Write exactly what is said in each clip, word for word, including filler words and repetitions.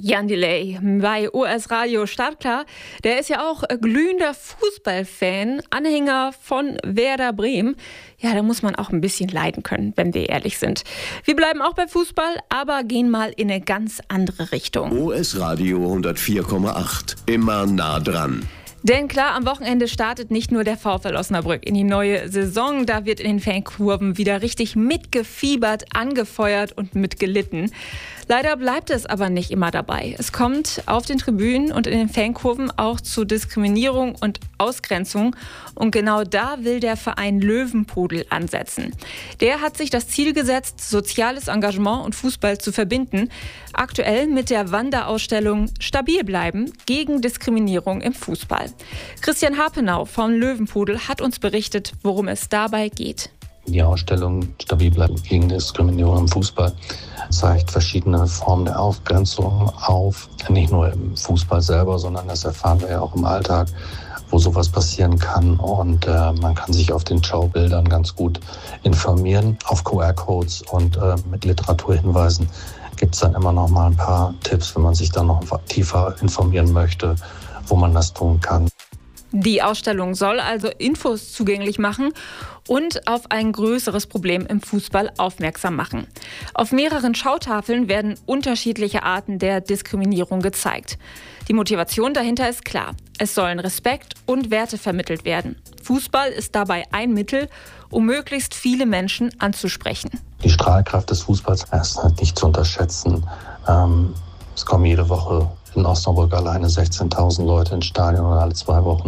Jan Delay bei O S Radio Startklar. Der ist ja auch glühender Fußballfan, Anhänger von Werder Bremen. Ja, da muss man auch ein bisschen leiden können, wenn wir ehrlich sind. Wir bleiben auch bei Fußball, aber gehen mal in eine ganz andere Richtung. O S Radio hundertvier Komma acht, immer nah dran. Denn klar, am Wochenende startet nicht nur der VfL Osnabrück in die neue Saison. Da wird in den Fankurven wieder richtig mitgefiebert, angefeuert und mitgelitten. Leider bleibt es aber nicht immer dabei. Es kommt auf den Tribünen und in den Fankurven auch zu Diskriminierung und Ausgrenzung. Und genau da will der Verein Löwenpudel ansetzen. Der hat sich das Ziel gesetzt, soziales Engagement und Fußball zu verbinden. Aktuell mit der Wanderausstellung Stabil bleiben gegen Diskriminierung im Fußball. Christian Harpenau von Löwenpudel hat uns berichtet, worum es dabei geht. Die Ausstellung Stabil bleiben gegen Diskriminierung im Fußball zeigt verschiedene Formen der Ausgrenzung auf. Nicht nur im Fußball selber, sondern das erfahren wir ja auch im Alltag, wo sowas passieren kann. Und äh, man kann sich auf den Schaubildern ganz gut informieren. Auf Q R-Codes und äh, mit Literaturhinweisen gibt es dann immer noch mal ein paar Tipps, wenn man sich dann noch tiefer informieren möchte, wo man das tun kann. Die Ausstellung soll also Infos zugänglich machen und auf ein größeres Problem im Fußball aufmerksam machen. Auf mehreren Schautafeln werden unterschiedliche Arten der Diskriminierung gezeigt. Die Motivation dahinter ist klar. Es sollen Respekt und Werte vermittelt werden. Fußball ist dabei ein Mittel, um möglichst viele Menschen anzusprechen. Die Strahlkraft des Fußballs ist halt nicht zu unterschätzen. Ähm, es kommen jede Woche in Osnabrück alleine sechzehntausend Leute ins Stadion oder alle zwei Wochen.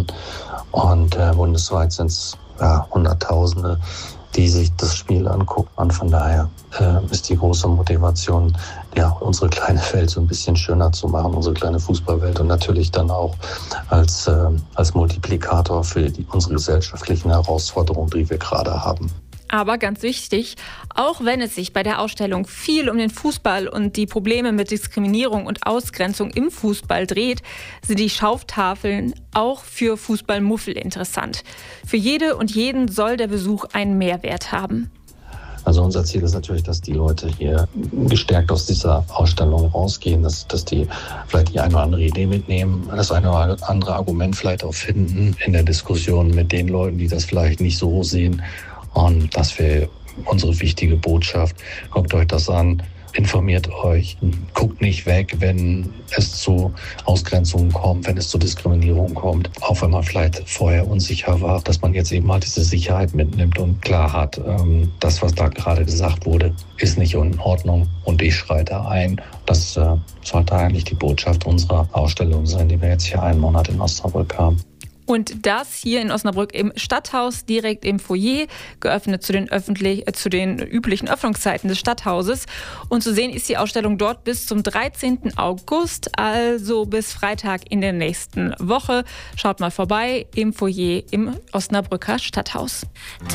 Und äh, bundesweit sind es ja, Hunderttausende, die sich das Spiel angucken. Und von daher äh, ist die große Motivation, ja, unsere kleine Welt so ein bisschen schöner zu machen, unsere kleine Fußballwelt und natürlich dann auch als, äh, als Multiplikator für die, unsere gesellschaftlichen Herausforderungen, die wir gerade haben. Aber ganz wichtig, auch wenn es sich bei der Ausstellung viel um den Fußball und die Probleme mit Diskriminierung und Ausgrenzung im Fußball dreht, sind die Schautafeln auch für Fußballmuffel interessant. Für jede und jeden soll der Besuch einen Mehrwert haben. Also unser Ziel ist natürlich, dass die Leute hier gestärkt aus dieser Ausstellung rausgehen, dass, dass die vielleicht die eine oder andere Idee mitnehmen, das eine oder andere Argument vielleicht auch finden in der Diskussion mit den Leuten, die das vielleicht nicht so sehen. Und das wäre unsere wichtige Botschaft. Guckt euch das an, informiert euch, guckt nicht weg, wenn es zu Ausgrenzungen kommt, wenn es zu Diskriminierung kommt. Auch wenn man vielleicht vorher unsicher war, dass man jetzt eben mal diese Sicherheit mitnimmt und klar hat, das, was da gerade gesagt wurde, ist nicht in Ordnung und ich schreite ein. Das sollte eigentlich die Botschaft unserer Ausstellung sein, die wir jetzt hier einen Monat in Osnabrück haben. Und das hier in Osnabrück im Stadthaus, direkt im Foyer, geöffnet zu den, öffentlich, äh, zu den üblichen Öffnungszeiten des Stadthauses. Und zu sehen ist die Ausstellung dort bis zum dreizehnten August, also bis Freitag in der nächsten Woche. Schaut mal vorbei im Foyer im Osnabrücker Stadthaus.